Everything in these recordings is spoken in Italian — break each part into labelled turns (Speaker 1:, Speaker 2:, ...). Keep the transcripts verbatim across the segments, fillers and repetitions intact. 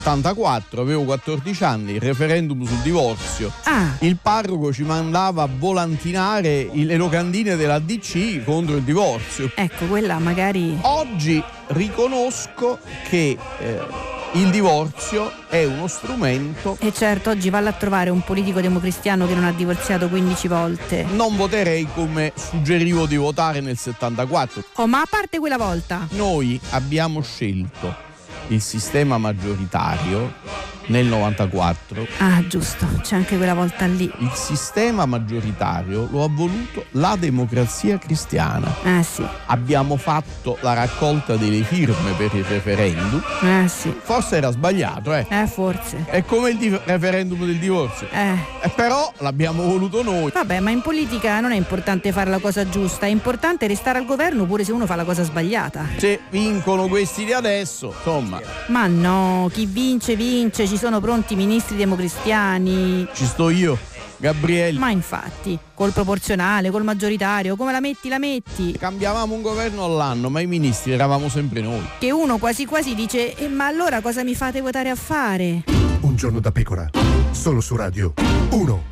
Speaker 1: ottantaquattro, avevo quattordici anni, il referendum sul divorzio.
Speaker 2: Ah.
Speaker 1: Il parroco ci mandava a volantinare le locandine della D C contro il divorzio.
Speaker 2: Ecco, quella magari...
Speaker 1: Oggi riconosco che eh, il divorzio è uno strumento.
Speaker 2: E certo, oggi valla a trovare un politico democristiano che non ha divorziato quindici volte.
Speaker 1: Non voterei come suggerivo di votare nel settantaquattro.
Speaker 2: Oh, ma a parte quella volta,
Speaker 1: Noi abbiamo scelto il sistema maggioritario nel novantaquattro.
Speaker 2: ah giusto, c'è anche quella volta lì.
Speaker 1: Il sistema maggioritario lo ha voluto la Democrazia Cristiana.
Speaker 2: Eh sì,
Speaker 1: Abbiamo fatto la raccolta delle firme per il referendum.
Speaker 2: eh sì,
Speaker 1: Forse era sbagliato, eh.
Speaker 2: eh forse.
Speaker 1: È come il di- referendum del divorzio.
Speaker 2: Eh,
Speaker 1: E però l'abbiamo voluto noi.
Speaker 2: vabbè, ma in politica non è importante fare la cosa giusta, è importante restare al governo pure se uno fa la cosa sbagliata.
Speaker 1: Se vincono questi di adesso, insomma,
Speaker 2: Ma no, chi vince vince, ci sono pronti ministri democristiani.
Speaker 1: ci sto io, Gabriele.
Speaker 2: Ma infatti, col proporzionale, col maggioritario, come la metti la metti.
Speaker 1: Cambiavamo un governo all'anno, ma i ministri eravamo sempre noi.
Speaker 2: Che uno quasi quasi dice, eh, ma allora cosa mi fate votare a fare?
Speaker 3: Un giorno da pecora, solo su Radio uno.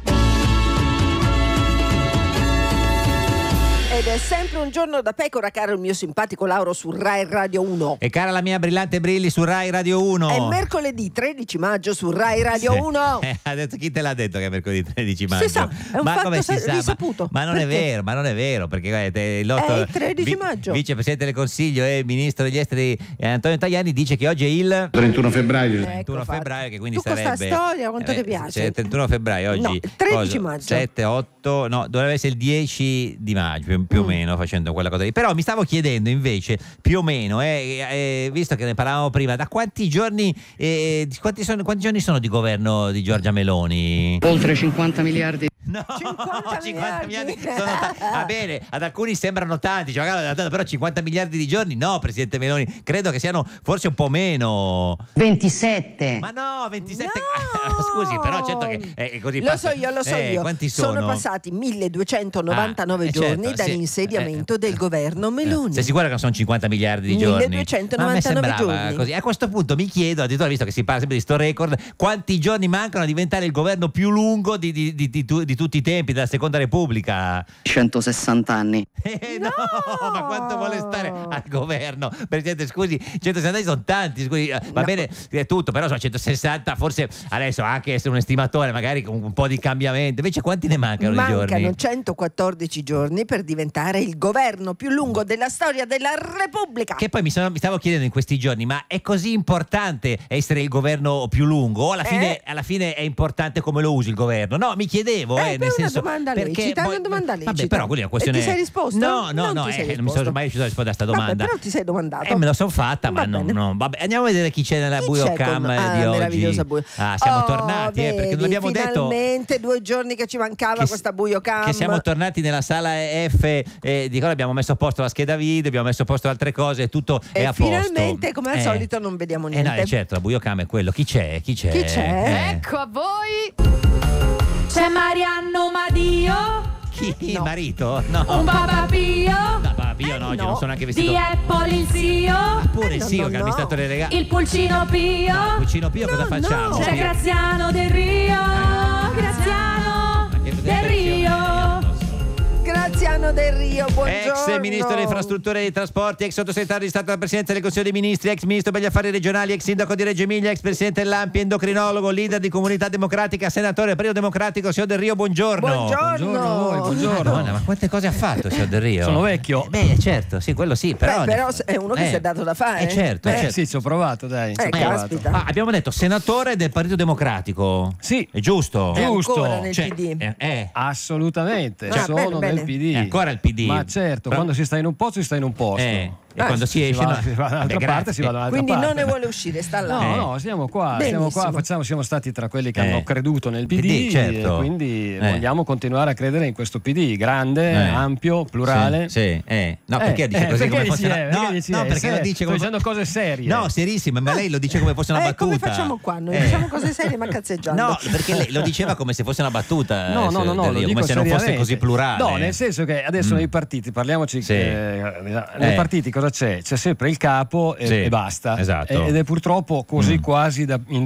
Speaker 4: Ed è sempre un giorno da pecora, caro il mio simpatico Lauro, su Rai Radio uno.
Speaker 5: E cara la mia brillante Brilli su Rai Radio uno.
Speaker 4: È mercoledì tredici maggio su Rai Radio
Speaker 5: Sì.
Speaker 4: uno.
Speaker 5: Eh, ha detto, chi te l'ha detto che è mercoledì tredici maggio?
Speaker 4: Si sa, è un
Speaker 5: ma
Speaker 4: fatto
Speaker 5: come si
Speaker 4: sa-
Speaker 5: sa?
Speaker 4: risaputo.
Speaker 5: Ma, ma non
Speaker 4: Perché?
Speaker 5: è vero, ma non è vero, perché guardate, il lotto-
Speaker 4: È il tredici maggio.
Speaker 5: Vicepresidente del Consiglio e ministro degli esteri eh, Antonio Tajani dice che oggi è il
Speaker 6: trentuno febbraio.
Speaker 5: trentuno
Speaker 4: Ecco,
Speaker 5: febbraio, che quindi
Speaker 4: tu con sta
Speaker 5: sarebbe
Speaker 4: storia, quanto ti piace?
Speaker 5: C'è il trentuno febbraio oggi.
Speaker 4: No, il tredici
Speaker 5: cosa?
Speaker 4: maggio.
Speaker 5: sette, otto, no, dovrebbe essere il dieci di maggio, più, più o
Speaker 4: Mm.
Speaker 5: meno, facendo quella cosa lì. Però mi stavo chiedendo invece, più o meno, eh, eh, visto che ne parlavamo prima, da quanti giorni eh, di quanti, sono, quanti giorni sono di governo di Giorgia Meloni?
Speaker 7: Oltre cinquanta miliardi.
Speaker 5: No,
Speaker 4: cinquanta
Speaker 5: cinquanta
Speaker 4: miliardi.
Speaker 5: miliardi sono ta- va bene, ad alcuni sembrano tanti, cioè, magari, però cinquanta miliardi di giorni no, Presidente Meloni, credo che siano forse un po' meno.
Speaker 7: ventisette.
Speaker 5: Ma no, ventisette.
Speaker 4: No!
Speaker 5: Scusi, però certo che è è così.
Speaker 4: Lo
Speaker 5: passa-
Speaker 4: so io, lo so
Speaker 5: eh,
Speaker 4: io.
Speaker 5: Quanti sono?
Speaker 4: passati milleduecentonovantanove
Speaker 5: Ah, eh,
Speaker 4: giorni
Speaker 5: certo, sì.
Speaker 4: dall'insediamento
Speaker 5: Eh,
Speaker 4: del governo Meloni.
Speaker 5: Sei sicura che non sono cinquanta miliardi di giorni?
Speaker 4: milleduecentonovantanove
Speaker 5: Ma a me sembrava
Speaker 4: giorni.
Speaker 5: così. A questo punto mi chiedo, addirittura visto che si parla sempre di sto record, quanti giorni mancano a diventare il governo più lungo di, di- di- di tu- di tutti i tempi della Seconda Repubblica?
Speaker 7: centosessanta anni.
Speaker 5: Eh, no,
Speaker 4: No!
Speaker 5: ma quanto vuole stare al governo? Presidente, scusi, centosessanta anni sono tanti, scusi, eh, va
Speaker 4: No.
Speaker 5: bene, è tutto, però sono centosessanta, forse adesso anche essere un estimatore, magari con un po' di cambiamento. Invece quanti ne mancano di giorni?
Speaker 4: Mancano centoquattordici giorni per diventare il governo più lungo della storia della Repubblica.
Speaker 5: Che poi mi, sono- mi stavo chiedendo in questi giorni, ma è così importante essere il governo più lungo? O alla fine,
Speaker 4: Eh?
Speaker 5: alla fine è importante come lo usi il governo? No, mi chiedevo,
Speaker 4: Eh,
Speaker 5: eh,
Speaker 4: beh,
Speaker 5: nel
Speaker 4: una
Speaker 5: senso,
Speaker 4: domanda
Speaker 5: perché
Speaker 4: lecita,
Speaker 5: poi-
Speaker 4: una domanda
Speaker 5: Vabbè,
Speaker 4: lecita.
Speaker 5: però quella è una questione.
Speaker 4: E ti sei risposto?
Speaker 5: No, no,
Speaker 4: Non
Speaker 5: no,
Speaker 4: ti sei
Speaker 5: eh, non mi sono
Speaker 4: risposto.
Speaker 5: mai riuscito a rispondere a sta
Speaker 4: Vabbè,
Speaker 5: domanda.
Speaker 4: però ti sei domandato.
Speaker 5: Eh, me la sono fatta,
Speaker 4: Va
Speaker 5: ma non,
Speaker 4: bene.
Speaker 5: non- vabbè, andiamo a vedere chi c'è nella
Speaker 4: Chi
Speaker 5: buio
Speaker 4: c'è
Speaker 5: cam
Speaker 4: con- ah,
Speaker 5: di oggi.
Speaker 4: meravigliosa buio.
Speaker 5: Ah, siamo
Speaker 4: Oh,
Speaker 5: tornati, eh, perché non
Speaker 4: vedi,
Speaker 5: l'abbiamo detto.
Speaker 4: finalmente due giorni che ci mancava
Speaker 5: Che-
Speaker 4: questa buio cam.
Speaker 5: Che siamo tornati nella sala F, eh, di cosa abbiamo messo a posto la scheda video, abbiamo messo a posto altre cose, tutto è
Speaker 4: E
Speaker 5: a posto.
Speaker 4: finalmente, come al
Speaker 5: Eh.
Speaker 4: solito, non vediamo
Speaker 5: Eh
Speaker 4: niente.
Speaker 5: no, eh, certo, la buio cam è quello. Chi c'è? Chi c'è?
Speaker 4: Chi c'è?
Speaker 5: Eh.
Speaker 8: Ecco a voi. C'è Marianno Madio,
Speaker 5: Chi? Il
Speaker 4: No.
Speaker 5: marito? No.
Speaker 8: un Papà Pio,
Speaker 5: No, Papà Pio no,
Speaker 4: Eh,
Speaker 5: oggi
Speaker 4: no.
Speaker 5: non sono anche
Speaker 8: di
Speaker 5: vestito.
Speaker 8: Apple il zio,
Speaker 5: Ah, pure
Speaker 4: Eh,
Speaker 5: il
Speaker 4: no,
Speaker 5: Sio,
Speaker 4: no,
Speaker 5: che è
Speaker 4: no.
Speaker 5: amministratore delegato.
Speaker 8: il Pulcino Pio,
Speaker 5: No, Cucino Pio, cosa
Speaker 4: No,
Speaker 5: facciamo?
Speaker 4: no.
Speaker 8: c'è
Speaker 5: Pio.
Speaker 8: Graziano Del Rio, Graziano
Speaker 5: Ma che
Speaker 8: Del
Speaker 5: presentazione è?
Speaker 8: Rio.
Speaker 5: Non lo so.
Speaker 4: Graziano Del Rio, buongiorno.
Speaker 5: Ex ministro delle infrastrutture e dei trasporti, ex sottosegretario di Stato della Presidenza del Consiglio dei Ministri, ex ministro per gli affari regionali, ex sindaco di Reggio Emilia, ex presidente dell'A M P I, endocrinologo, leader di Comunità Democratica, senatore Partito Democratico, signor Del Rio, buongiorno.
Speaker 4: Buongiorno.
Speaker 9: Buongiorno a voi, buongiorno.
Speaker 5: Madonna, ma quante cose ha fatto, signor Del Rio?
Speaker 9: Sono vecchio.
Speaker 5: Eh, beh, certo, sì, quello sì, però.
Speaker 4: Beh, però è uno che si è dato da fare.
Speaker 5: Eh, certo,
Speaker 4: Eh,
Speaker 9: Eh
Speaker 5: certo.
Speaker 9: sì, ci ho provato, dai. ci ho
Speaker 4: Eh,
Speaker 9: provato.
Speaker 4: caspita.
Speaker 5: Ma abbiamo detto senatore del Partito Democratico.
Speaker 9: Sì.
Speaker 5: È giusto?
Speaker 4: È
Speaker 9: giusto.
Speaker 4: ancora nel
Speaker 5: Cioè,
Speaker 4: P D.
Speaker 5: eh, eh,
Speaker 9: Assolutamente,
Speaker 4: Ah,
Speaker 9: sono
Speaker 4: bene, bene.
Speaker 9: nel P D.
Speaker 5: È ancora il P D.
Speaker 9: Ma certo,
Speaker 5: Però-
Speaker 9: quando si sta in un posto si sta in un posto.
Speaker 5: eh, e
Speaker 4: Ah,
Speaker 5: quando si esce
Speaker 9: va,
Speaker 5: no.
Speaker 9: si va da
Speaker 5: Vabbè,
Speaker 9: un'altra
Speaker 5: grazie.
Speaker 9: parte, si va da un'altra
Speaker 4: Quindi
Speaker 9: parte.
Speaker 4: non ne vuole uscire, sta là.
Speaker 9: No,
Speaker 5: Eh.
Speaker 9: no, siamo qua, siamo qua,
Speaker 4: Benissimo.
Speaker 9: facciamo, siamo stati tra quelli che
Speaker 5: Eh.
Speaker 9: hanno creduto nel P D,
Speaker 5: P D, certo.
Speaker 9: e quindi
Speaker 5: Eh.
Speaker 9: vogliamo continuare a credere in questo P D, grande,
Speaker 5: Eh.
Speaker 9: ampio, plurale.
Speaker 5: Sì, sì, eh. No,
Speaker 9: Eh,
Speaker 5: perché dice
Speaker 9: eh,
Speaker 5: così
Speaker 9: perché
Speaker 5: come
Speaker 9: dici,
Speaker 5: fosse una...
Speaker 9: eh,
Speaker 5: No,
Speaker 9: perché dici,
Speaker 5: no,
Speaker 9: eh,
Speaker 5: perché lo
Speaker 9: se-
Speaker 5: dice
Speaker 9: sto
Speaker 5: come
Speaker 9: dicendo cose serie.
Speaker 5: No, serissime, ma lei lo dice come fosse una
Speaker 4: Eh,
Speaker 5: battuta.
Speaker 4: come facciamo qua? Noi
Speaker 5: Eh.
Speaker 4: diciamo cose serie ma cazzeggiando.
Speaker 5: No, perché lei lo diceva come se fosse una battuta.
Speaker 9: No,
Speaker 5: eh,
Speaker 9: no,
Speaker 5: signor
Speaker 9: no, no,
Speaker 5: Del
Speaker 9: lo
Speaker 5: Rio,
Speaker 9: dico
Speaker 5: come se non fosse
Speaker 9: seriamente.
Speaker 5: così plurale.
Speaker 9: No, nel senso che adesso
Speaker 5: Mm.
Speaker 9: nei partiti, parliamoci
Speaker 5: Sì.
Speaker 9: che eh, nei
Speaker 5: Eh.
Speaker 9: partiti cosa c'è? C'è sempre il capo e,
Speaker 5: Sì,
Speaker 9: e basta.
Speaker 5: esatto.
Speaker 9: E- Ed è purtroppo così
Speaker 5: Mm.
Speaker 9: quasi da, in